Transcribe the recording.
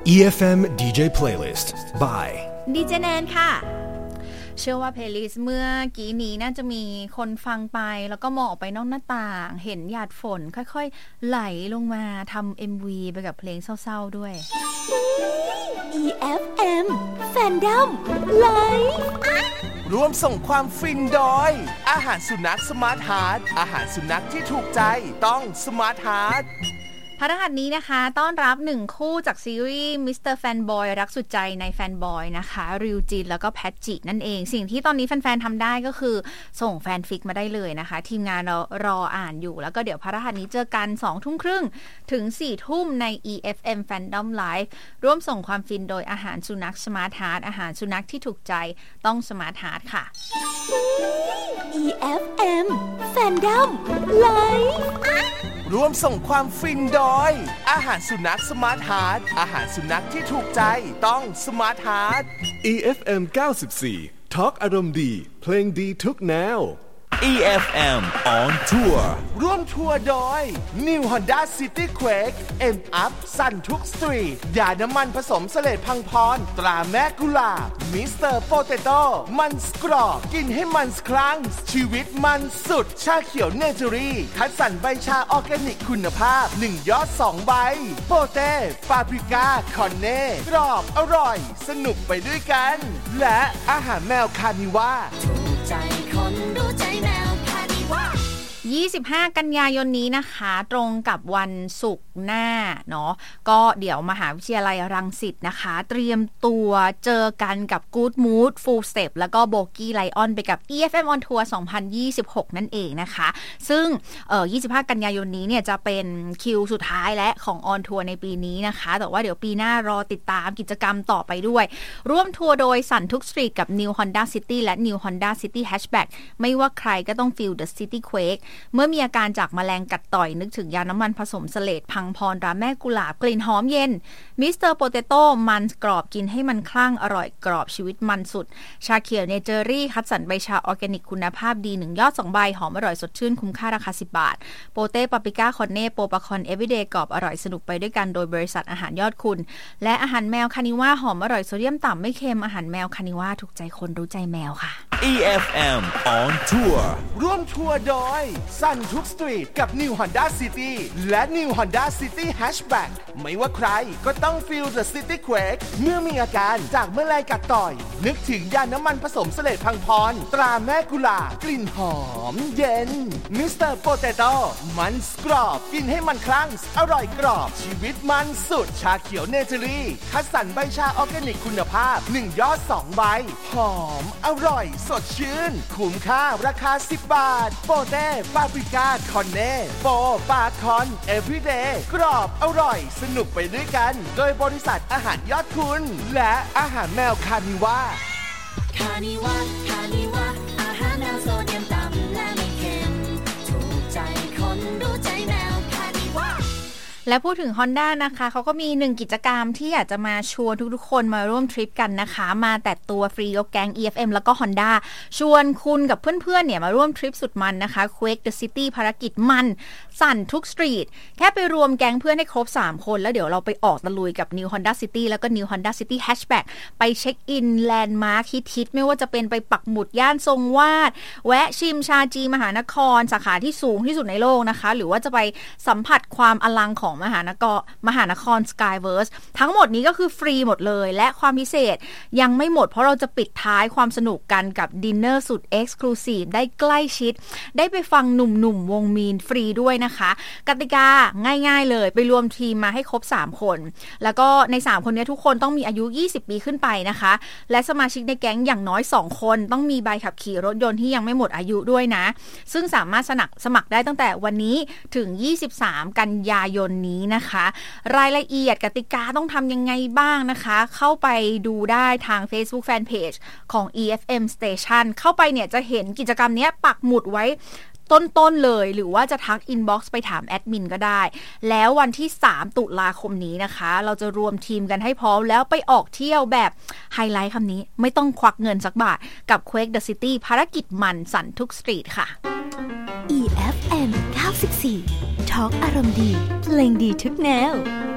EFM DJ Playlist by ดีเจแนนค่ะเชื่อว่าเพลย์ลิสต์เมื่อกี้นี้น่าจะมีคนฟังไปแล้วก็มองออกไปนอกหน้าต่างเห็นหยาดฝนค่อยๆไหลลงมาทำ MV ไปกับเพลงเศร้าๆด้วย EFM Fandom Live ร่วมส่งความฟินโดยอาหารสุนัขสมาร์ทฮาร์ทอาหารสุนัขที่ถูกใจต้องสมาร์ทฮาร์ทพฤหัสนี้นะคะต้อนรับ1คู่จากซีรีส์มิสเตอร์แฟนบอยรักสุดใจในแฟนบอยนะคะริวจินแล้วก็แพทจินั่นเองสิ่งที่ตอนนี้แฟนๆทำได้ก็คือส่งแฟนฟิกมาได้เลยนะคะทีมงานเรารออ่านอยู่แล้วก็เดี๋ยวพฤหัสนี้เจอกัน 20:30 ถึง 4:00 ใน EFM Fandom Live ร่วมส่งความฟินโดยอาหารสุนัขสมาร์ทฮาร์ทอาหารสุนัขที่ถูกใจต้องสมาร์ทฮาร์ทค่ะ EFM Fandom Live ร่วมส่งความฟินโดยอาหารสุนัขสมาร์ทฮาร์ทอาหารสุนัขที่ถูกใจต้องสมาร์ทฮาร์ท EFM 94 Talk อารมณ์ดีเพลงดีทุกแนว EFM on Tour ร่วมทัวร์โดย New Honda City Quake M Up สั่นทุกสตรีทยาน้ำมันผสมเสลดพังพรตราแม่กุหลาบมิสเตอร์โปเตโต้มันสกรอบกินให้มันครั้งชีวิตมันสุดชาเขียวเนเจอรี่คัดสรรใบชาออร์แกนิกคุณภาพ1ยอด2ใบโปเต้ปาปริก้าคอนเน่กรอบอร่อยสนุกไปด้วยกันและอาหารแมวคานิว่าใจคนดูใจแมวคานิว่า 25 กันยายนนี้นะคะตรงกับวันศุกร์หน้าเนาะก็เดี๋ยวมหาวิทยาลัยรังสิตนะคะเตรียมตัวเจอกันกับ Good Mood Full Step แล้วก็ Bogie Lion ไปกับ EFM on Tour 2026 นั่นเองนะคะซึ่ง25 กันยายนนี้เนี่ยจะเป็นคิวสุดท้ายและของ on Tour ในปีนี้นะคะแต่ว่าเดี๋ยวปีหน้ารอติดตามกิจกรรมต่อไปด้วยร่วมทัวร์โดยสันทุกสตรีทกับ New Honda City และ New Honda City Hatchback ไม่ว่าใครก็ต้อง Feel the City Quakeเมื่อมีอาการจากแมลงกัดต่อยนึกถึงยาน้ำมันผสมเสลดพังพรราแม่กุหลาบกลิ่นหอมเย็นมิสเตอร์โปเตโต้มันกรอบกินให้มันคลั่งอร่อยกรอบชีวิตมันสุดชาเขียวเนเจอรี่คัดสรรใบชาออร์แกนิกคุณภาพดี1ยอด2ใบหอมอร่อยสดชื่นคุ้มค่าราคา10 บาทโปเต้ปาปริก้าคอนเน่โปปาคอนเอเวอร์เดย์กรอบอร่อยสนุกไปด้วยกันโดยบริษัทอาหารยอดคุณและอาหารแมวคานิว่าหอมอร่อยโซเดียมต่ำไม่เค็มอาหารแมวคานิว่าถูกใจคนรู้ใจแมวค่ะ EFM on Tour ร่วมทัวร์โดยสั่นทุกสตรีทกับ New Honda City และ New Honda City Hatchback ไม่ว่าใครก็ต้อง Feel the City Quake เมื่อมีอาการจากแมลงกัดต่อยนึกถึงยาน้ำมันผสมเสลดพังพรตราแม่กุหลาบกลิ่นหอมเย็นมิสเตอร์โปเตโต้มันกรอบกินให้มันคลั่งอร่อยกรอบชีวิตมันสุดชาเขียวเนเจอรี่คัดสรรใบชาออร์แกนิกคุณภาพ1ยอด2ใบหอมอร่อยสดชื่นคุ้มค่าราคา10 บาทโปเต้ปาปริก้าคอนเน่โปปาคอนเอฟวีเดย์กรอบอร่อยสนุกไปด้วยกันโดยบริษัทอาหารยอดคุณและอาหารแมวคานิว่าคานิว่าคานิว่าอาหารแมวโซเดียมต่ำและไม่เค็มถูกใจคนดูใจแมวคานิว่าและพูดถึง Honda นะคะเขาก็มี1กิจกรรมที่อยากจะมาชวนทุกๆคนมาร่วมทริปกันนะคะมาแต่ตัวฟรียกแก๊ง EFM แล้วก็ Honda ชวนคุณกับเพื่อนๆเนี่ยมาร่วมทริปสุดมันนะคะ Quake the City ภารกิจมันสั่นทุกสตรีทแค่ไปรวมแก๊งเพื่อนให้ครบ3คนแล้วเดี๋ยวเราไปออกตะลุยกับ New Honda City แล้วก็ New Honda City Hatchback ไปเช็คอินแลนด์มาร์คฮิตๆไม่ว่าจะเป็นไปปักหมุดย่านทรงวาดแวะชิมชาจีมหานครสาขาที่สูงที่สุดในโลกนะคะหรือว่าจะไปสัมผัสความอลังของมหานคร Skyverse ทั้งหมดนี้ก็คือฟรีหมดเลยและความพิเศษยังไม่หมดเพราะเราจะปิดท้ายความสนุกกันกับดินเนอร์สุด Exclusive ได้ใกล้ชิดได้ไปฟังหนุ่มๆวงมีนฟรีด้วยนะคะกติกาง่ายๆเลยไปรวมทีมมาให้ครบ3คนแล้วก็ใน3คนนี้ทุกคนต้องมีอายุ20ปีขึ้นไปนะคะและสมาชิกในแก๊งอย่างน้อย2คนต้องมีใบขับขี่รถยนต์ที่ยังไม่หมดอายุด้วยนะซึ่งสามารถสมัครได้ตั้งแต่วันนี้ถึง23 กันยายนนี้นะคะรายละเอียดกติกาต้องทำยังไงบ้างนะคะเข้าไปดูได้ทาง Facebook Fanpage ของ EFM Station เข้าไปเนี่ยจะเห็นกิจกรรมนี้ปักหมุดไว้ต้นๆเลยหรือว่าจะทักอินบ็อกซ์ไปถามแอดมินก็ได้แล้ววันที่3 ตุลาคมนี้นะคะเราจะรวมทีมกันให้พร้อมแล้วไปออกเที่ยวแบบไฮไลท์คำนี้ไม่ต้องควักเงินสักบาทกับ Quake the City ภารกิจมันสั่นทุกสตรีทค่ะ EFM 94 Talk อารมณ์ดีเพลงดีทุกแนว